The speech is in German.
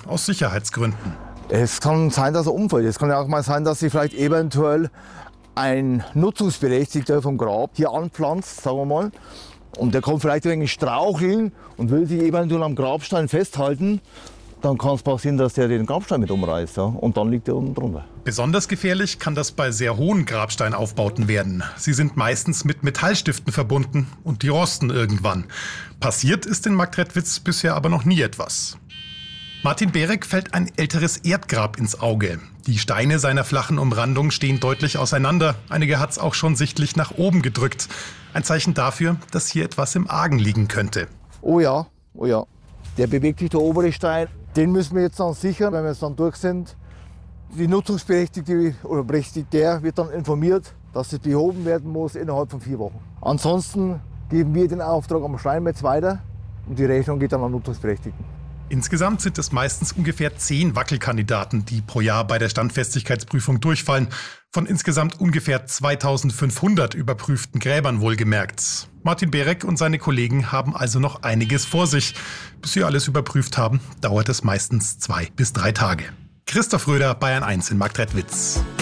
aus Sicherheitsgründen. Es kann sein, dass er umfällt. Es kann ja auch mal sein, dass sich vielleicht eventuell ein Nutzungsberechtigter vom Grab hier anpflanzt, sagen wir mal. Und der kommt vielleicht ein wenig straucheln und will sich eventuell am Grabstein festhalten. Dann kann es passieren, dass der den Grabstein mit umreißt. Ja? Und dann liegt er unten drunter. Besonders gefährlich kann das bei sehr hohen Grabsteinaufbauten werden. Sie sind meistens mit Metallstiften verbunden und die rosten irgendwann. Passiert ist in Marktredwitz bisher aber noch nie etwas. Martin Berek fällt ein älteres Erdgrab ins Auge. Die Steine seiner flachen Umrandung stehen deutlich auseinander. Einige hat's auch schon sichtlich nach oben gedrückt. Ein Zeichen dafür, dass hier etwas im Argen liegen könnte. Oh ja, oh ja. Der bewegt sich, der obere Stein. Den müssen wir jetzt dann sichern, wenn wir jetzt dann durch sind. Die Nutzungsberechtigte oder Berechtigte wird dann informiert, dass es behoben werden muss innerhalb von 4 Wochen. Ansonsten geben wir den Auftrag am Steinmetz weiter und die Rechnung geht dann an Nutzungsberechtigten. Insgesamt sind es meistens ungefähr 10 Wackelkandidaten, die pro Jahr bei der Standfestigkeitsprüfung durchfallen. Von insgesamt ungefähr 2500 überprüften Gräbern wohlgemerkt. Martin Berek und seine Kollegen haben also noch einiges vor sich. Bis sie alles überprüft haben, dauert es meistens 2 bis 3 Tage. Christoph Röder, Bayern 1 in Marktredwitz.